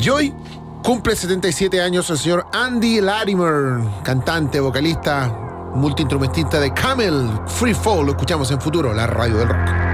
Y hoy cumple 77 años el señor Andy Latimer, cantante, vocalista, multiinstrumentista de Camel, Free Fall. Lo escuchamos en Futuro, la radio del rock.